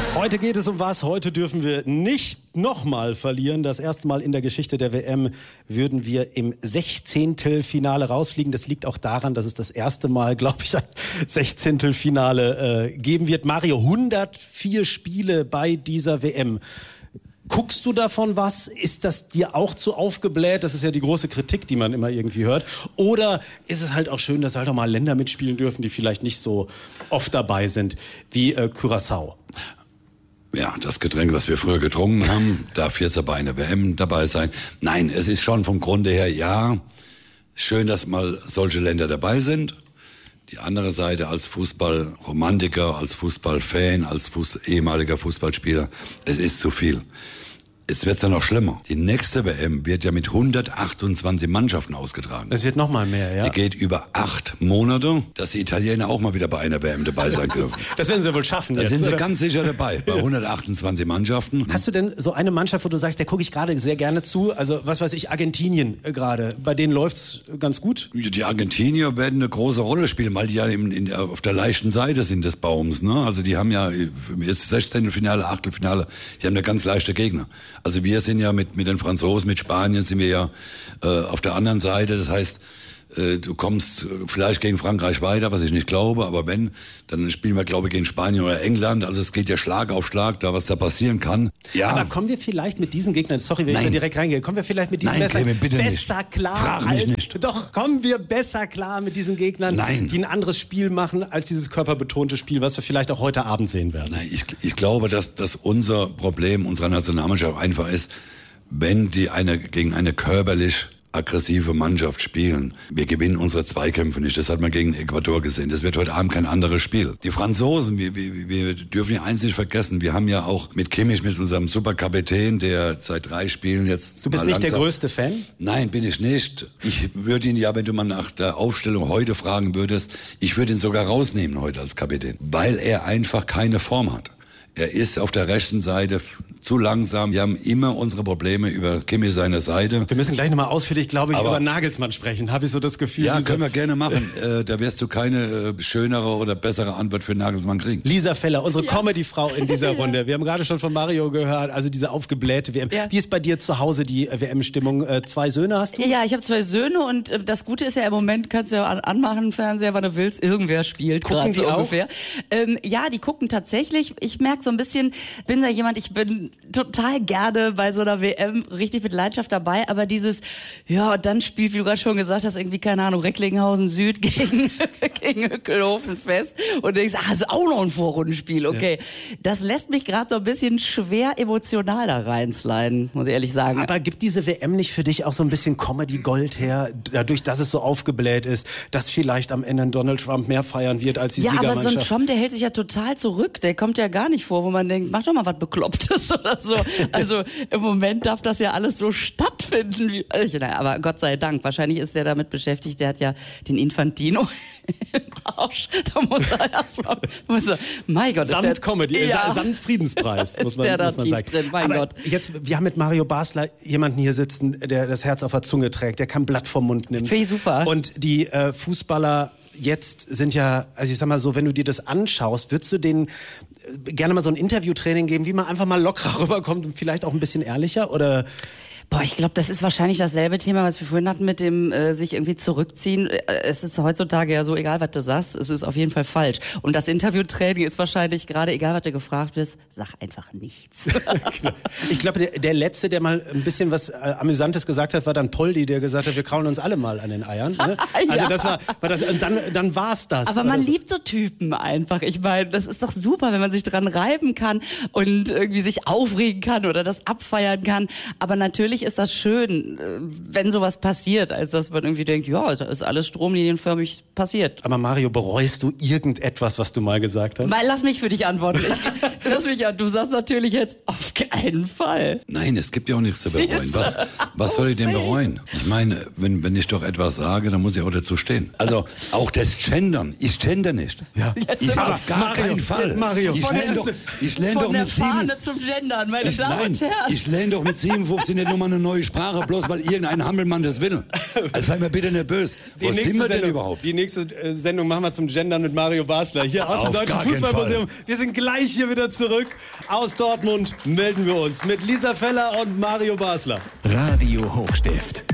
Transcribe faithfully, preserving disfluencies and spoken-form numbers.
Heute geht es um was? Heute dürfen wir nicht nochmal verlieren. Das erste Mal in der Geschichte der W M würden wir im Sechzehntelfinale rausfliegen. Das liegt auch daran, dass es das erste Mal, glaube ich, ein Sechzehntelfinale äh, geben wird. Mario, hundertvier Spiele bei dieser W M. Guckst du davon was? Ist das dir auch zu aufgebläht? Das ist ja die große Kritik, die man immer irgendwie hört. Oder ist es halt auch schön, dass halt auch mal Länder mitspielen dürfen, die vielleicht nicht so oft dabei sind wie äh, Curaçao? Ja, das Getränk, was wir früher getrunken haben, darf jetzt aber eine W M dabei sein. Nein, es ist schon vom Grunde her, ja, schön, dass mal solche Länder dabei sind. Die andere Seite als Fußballromantiker, als Fußballfan, als Fuß, ehemaliger Fußballspieler, es ist zu viel. Es wird ja noch schlimmer. Die nächste W M wird ja mit hundertachtundzwanzig Mannschaften ausgetragen. Es wird noch mal mehr, ja. Die geht über acht Monate, dass die Italiener auch mal wieder bei einer W M dabei sein dürfen. Das werden sie wohl schaffen. Da jetzt, sind sie oder? ganz sicher dabei, bei hundertachtundzwanzig Mannschaften. Hast du denn so eine Mannschaft, wo du sagst, der gucke ich gerade sehr gerne zu? Also was weiß ich, Argentinien äh, gerade. Bei denen läuft's ganz gut? Die Argentinier werden eine große Rolle spielen, weil die ja in, in, auf der leichten Seite sind des Baums. Ne? Also die haben ja jetzt Sechzehntelfinale, Achtelfinale, die haben eine ganz leichte Gegner. Also wir sind ja mit, mit den Franzosen, mit Spanien sind wir ja äh, auf der anderen Seite. Das heißt, äh, du kommst vielleicht gegen Frankreich weiter, was ich nicht glaube, aber wenn, dann spielen wir, glaube ich, gegen Spanien oder England. Also es geht ja Schlag auf Schlag, da was da passieren kann. Ja. Aber kommen wir vielleicht mit diesen Gegnern, sorry, wenn Nein. ich da direkt reingehe, kommen wir vielleicht mit diesen Nein, besser, Clemens, bitte besser nicht. klar Frag mich als, nicht. Doch, kommen wir besser klar mit diesen Gegnern, Nein. die ein anderes Spiel machen als dieses körperbetonte Spiel, was wir vielleicht auch heute Abend sehen werden. Nein, ich, ich glaube, dass, dass unser Problem unserer Nationalmannschaft einfach ist, wenn die eine gegen eine körperlich aggressive Mannschaft spielen. Wir gewinnen unsere Zweikämpfe nicht. Das hat man gegen Ecuador gesehen. Das wird heute Abend kein anderes Spiel. Die Franzosen, wir, wir, wir dürfen ja eins nicht vergessen. Wir haben ja auch mit Kimmich, mit unserem Superkapitän, der seit drei Spielen jetzt... Du bist nicht der größte Fan? Nein, bin ich nicht. Ich würde ihn ja, wenn du mal nach der Aufstellung heute fragen würdest, ich würde ihn sogar rausnehmen heute als Kapitän, weil er einfach keine Form hat. Er ist auf der rechten Seite zu langsam. Wir haben immer unsere Probleme über Kimmich seine Seite. Wir müssen gleich nochmal ausführlich, glaube ich, Aber, über Nagelsmann sprechen. Habe ich so das Gefühl. Ja, diese, können wir gerne machen. äh, da wirst du keine äh, schönere oder bessere Antwort für Nagelsmann kriegen. Lisa Feller, unsere Ja. Comedy-Frau in dieser Runde. Wir haben gerade schon von Mario gehört, also diese aufgeblähte W M. Ja. Wie ist bei dir zu Hause die äh, W M-Stimmung? Äh, zwei Söhne hast du? Ja, ich habe zwei Söhne und äh, das Gute ist ja im Moment, kannst du ja an, anmachen im Fernseher, wann du willst, irgendwer spielt Gucken gerade so die auch? ungefähr. Ähm, ja, die gucken tatsächlich. Ich merke so ein bisschen, bin da jemand, ich bin total gerne bei so einer W M richtig mit Leidenschaft dabei, aber dieses, ja, und dann spielt, wie du gerade schon gesagt hast, irgendwie, keine Ahnung, Recklinghausen Süd gegen, gegen Hückelhofen Fest und du denkst, ah, ist auch noch ein Vorrundenspiel, okay. Ja. Das lässt mich gerade so ein bisschen schwer emotional da reinsliden, muss ich ehrlich sagen. Aber gibt diese W M nicht für dich auch so ein bisschen Comedy-Gold her, dadurch, dass es so aufgebläht ist, dass vielleicht am Ende Donald Trump mehr feiern wird als die ja, Siegermannschaft? aber so ein Trump, der hält sich ja total zurück. Der kommt ja gar nicht vor, wo man denkt, mach doch mal was Beklopptes oder so. Also im Moment darf das ja alles so stattfinden. Wie, also, naja, aber Gott sei Dank, wahrscheinlich ist der damit beschäftigt, der hat ja den Infantino im Arsch. Da muss er erstmal, mein Gott. Samt ist der, Comedy, ja, samt Friedenspreis, muss ist man, der da muss man tief sagen. drin, mein aber Gott. Jetzt, wir haben mit Mario Basler jemanden hier sitzen, der das Herz auf der Zunge trägt, der kein Blatt vom Mund nimmt. Finde ich super. Und die äh, Fußballer jetzt sind ja, also ich sag mal so, wenn du dir das anschaust, würdest du denen äh, gerne mal so ein Interviewtraining geben, wie man einfach mal lockerer rüberkommt und vielleicht auch ein bisschen ehrlicher, oder? Boah, ich glaube, das ist wahrscheinlich dasselbe Thema, was wir vorhin hatten mit dem äh, sich irgendwie zurückziehen. Es ist heutzutage ja so, egal was du sagst, es ist auf jeden Fall falsch. Und das Interviewtraining ist wahrscheinlich gerade, egal was du gefragt wirst, sag einfach nichts. Ich glaube, der, der Letzte, der mal ein bisschen was äh, Amüsantes gesagt hat, war dann Poldi, der gesagt hat, wir kraulen uns alle mal an den Eiern. Ne? Also Ja. das war, war das, und dann, dann war's das. Aber man so. liebt so Typen einfach. Ich meine, das ist doch super, wenn man sich dran reiben kann und irgendwie sich aufregen kann oder das abfeiern kann. Aber natürlich ist das schön, wenn sowas passiert, als dass man irgendwie denkt, ja, da ist alles stromlinienförmig passiert. Aber Mario, bereust du irgendetwas, was du mal gesagt hast? Mal, lass mich für dich antworten. Ich, lass mich an. Du sagst natürlich jetzt auf keinen Fall. Nein, es gibt ja auch nichts zu bereuen. Was, was soll ich denn bereuen? Ich meine, wenn, wenn ich doch etwas sage, dann muss ich auch dazu stehen. Also auch das Gendern. Ich gender nicht. Ja. Ich Aber auf gar Mario, keinen Fall. Mario, ich lerne doch, ich lerne Von doch der mit sieben... Fahne zum Gendern, meine Ich, Damen nein, und Herren. ich lerne doch mit siebenundfünfzig nicht Nummer eine neue Sprache, bloß weil irgendein Hampelmann das will. Also sei mir bitte nicht böse. Die Wo sind wir Sendung, denn überhaupt? Die nächste äh, Sendung machen wir zum Gendern mit Mario Basler. Hier aus dem Auf Deutschen gar keinen Fußballmuseum. Fall. Wir sind gleich hier wieder zurück. Aus Dortmund melden wir uns mit Lisa Feller und Mario Basler. Radio Hochstift.